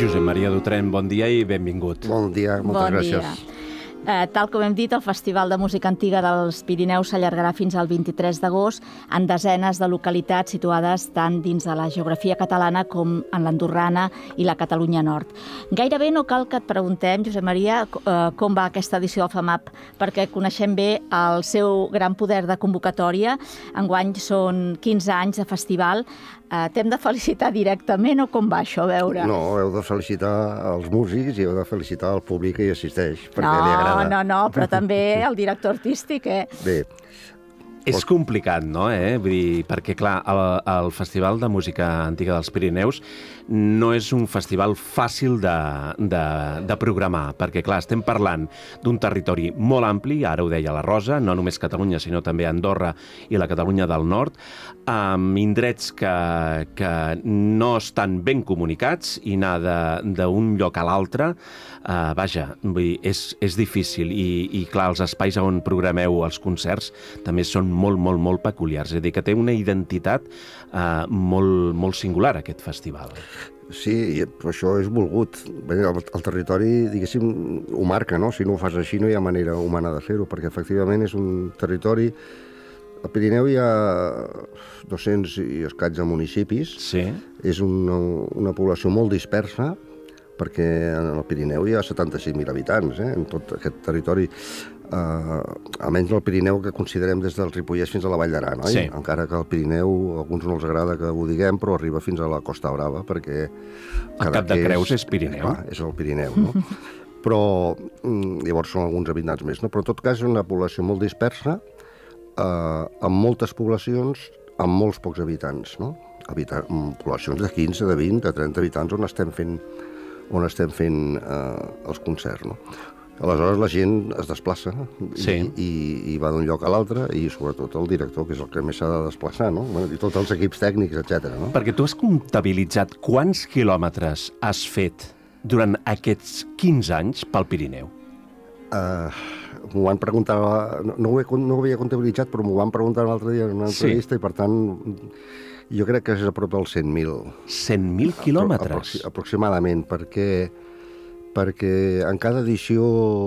Josep Maria Dutren, bon dia i benvingut. Bon dia, moltes gràcies. Tal com hem dit, el Festival de Música Antiga dels Pirineus s'allargarà fins al 23 d'agost en desenes de localitats situades tant dins de la geografia catalana com en l'andorrana i la Catalunya Nord. Gairebé no cal que et preguntem, Josep Maria, com va aquesta edició del FAMAP, perquè coneixem bé el seu gran poder de convocatòria. Enguany són 15 anys de festival. T'hem de felicitar directament o com va això, a veure? No, heu de felicitar els músics i heu de felicitar el públic que hi assisteix, perquè li agrada. No, però també el director artístic, Bé. És complicat, no? Vull dir, perquè, clar, el Festival de Música Antiga dels Pirineus no és un festival fàcil de programar, perquè, clar, estem parlant d'un territori molt ampli, ara ho deia la Rosa, no només Catalunya, sinó també Andorra i la Catalunya del Nord, amb indrets que no estan ben comunicats i anar d'un lloc a l'altre, vaja, vull dir, és difícil i, clar, els espais on programeu els concerts també són molt peculiars, és a dir, que té una identitat molt singular, aquest festival. Sí, però això és volgut. El territori, diguéssim, ho marca, no? Si no ho fas així no hi ha manera humana de fer-ho, perquè efectivament és un territori... Al Pirineu hi ha 200 i escaig de municipis. Sí. És una població molt dispersa, perquè en el Pirineu hi ha 75.000 habitants, en tot aquest territori. Almenys el Pirineu que considerem des del Ripollès fins a la Vall d'Aran, oi? Sí. Encara que el Pirineu, a alguns no els agrada que ho diguem, però arriba fins a la Costa Brava, perquè... El Cap de Creus és Pirineu. Clar, és el Pirineu, no? Però llavors són alguns habitants més, no? Però en tot cas és una població molt dispersa, amb moltes poblacions, amb molts pocs habitants, no? Poblacions de 15, de 20, de 30 habitants on estem fent els concerts, no? Aleshores la gent es desplaça i va d'un lloc a l'altre i sobretot el director, que és el que més s'ha de desplaçar, no? I tots els equips tècnics, etc. No? Perquè tu has comptabilitzat quants quilòmetres has fet durant aquests 15 anys pel Pirineu? M'ho van preguntar, no ho havia comptabilitzat, però m'ho van preguntar l'altre dia en una entrevista i per tant jo crec que és a prop dels 100.000. 100.000 quilòmetres? Aproximadament, perquè en cada edició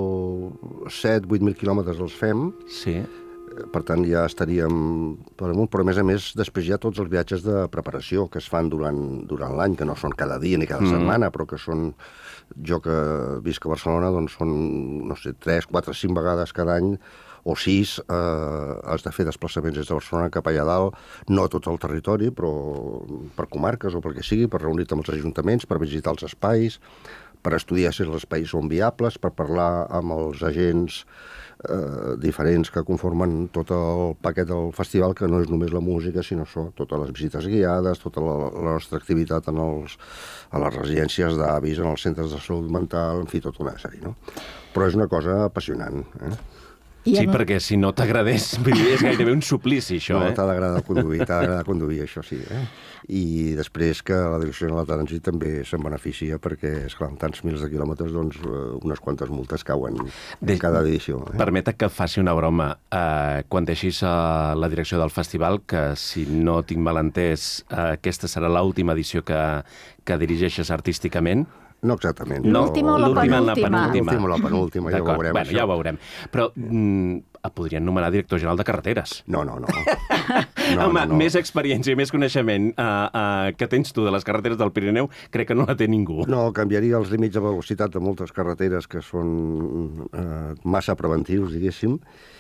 7-8.000 quilòmetres els fem. Sí. Per tant, ja estaríem per amunt, però a més després hi ha tots els viatges de preparació que es fan durant l'any, que no són cada dia ni cada setmana, però que són... Jo que visc a Barcelona, doncs són, no sé, 3, 4, 5 vegades cada any, o 6, has de fer desplaçaments des de Barcelona cap allà dalt, no a tot el territori, però per comarques o pel que sigui, per reunir-te amb els ajuntaments, per visitar els espais, per estudiar si els espais són viables, per parlar amb els agents diferents que conformen tot el paquet del festival, que no és només la música, sinó això, totes les visites guiades, tota la nostra activitat a les residències d'avis, en els centres de salut mental, en fi, tota una sèrie, no? Però és una cosa apassionant, Sí, perquè si no t'agradés, és gairebé un suplici, això, No, t'ha d'agradar conduir, això sí, I després que la Direcció General de Trànsit també se'n beneficia perquè, esclar, amb tants mils de quilòmetres, doncs unes quantes multes cauen en cada edició. Permeta que faci una broma. Quan deixis la direcció del festival, que si no tinc mal entès, aquesta serà l'última edició que dirigeixes artísticament. No exactament. L'última o la penúltima? L'última o la penúltima, ja ho veurem. Bueno, ja ho veurem. Però et podrien nomenar director general de carreteres. No. Home, més experiència i més coneixement que tens tu de les carreteres del Pirineu, crec que no la té ningú. No, canviaria els límits de velocitat de moltes carreteres que són massa preventius, diguéssim,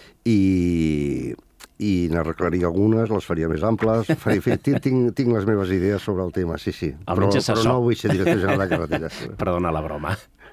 i n'arreglaria algunes, les faria més amples, tinc les meves idees sobre el tema, sí. Però no vull ser director general de carreteres. Perdona la broma.